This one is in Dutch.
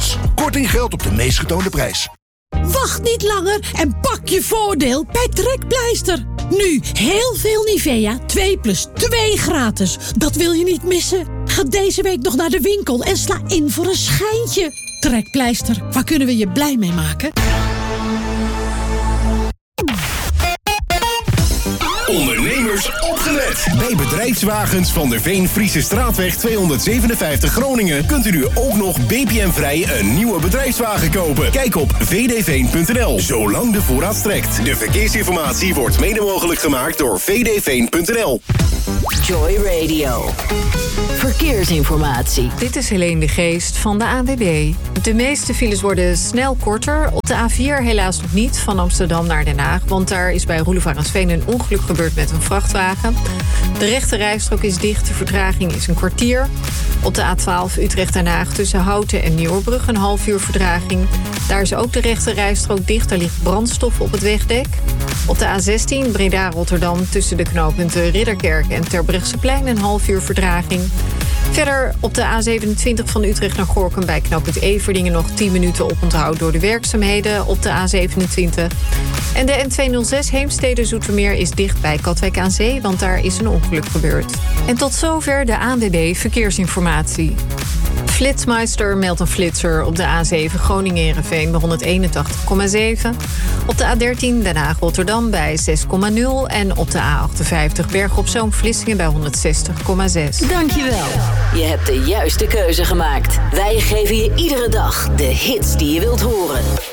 Plus. Korting geldt op de meest getoonde prijs. Wacht niet langer en pak je voordeel bij Trekpleister. Nu heel veel Nivea 2+2 gratis. Dat wil je niet missen. Ga deze week nog naar de winkel en sla in voor een schijntje. Trekpleister, waar kunnen we je blij mee maken? Ondernemers opgelet. Bij Bedrijfswagens van der Veen Friese Straatweg 257 Groningen kunt u nu ook nog BPM-vrij een nieuwe bedrijfswagen kopen. Kijk op vdveen.nl, zolang de voorraad strekt. De verkeersinformatie wordt mede mogelijk gemaakt door vdveen.nl. Joy Radio. Verkeersinformatie. Dit is Helene de Geest van de ANWB. De meeste files worden snel korter. Op de A4 helaas nog niet, van Amsterdam naar Den Haag. Want daar is bij Roelevarensveen een ongeluk gebeurd met een vrachtwagen. De rechte rijstrook is dicht, de vertraging is een kwartier. Op de A12 Utrecht-Den Haag tussen Houten en Nieuwerbrug een half uur vertraging. Daar is ook de rechte rijstrook dicht, daar ligt brandstof op het wegdek. Op de A16 Breda-Rotterdam tussen de knooppunten Ridderkerk en Terbrechtseplein een half uur vertraging. Verder op de A27 van Utrecht naar Gorinchem bij knooppunt Everdingen nog 10 minuten oponthoud door de werkzaamheden op de A27. En de N206 Heemstede-Zoetermeer is dicht bij Katwijk aan Zee, want daar is een ongeluk gebeurd. En tot zover de ANWB Verkeersinformatie. Flitsmeister meldt een flitser op de A7 Groningen-Heerenveen bij 181,7. Op de A13 Den Haag-Rotterdam bij 6,0. En op de A58 Bergen-op-Zoom-Vlissingen bij 160,6. Dankjewel. Je hebt de juiste keuze gemaakt. Wij geven je iedere dag de hits die je wilt horen.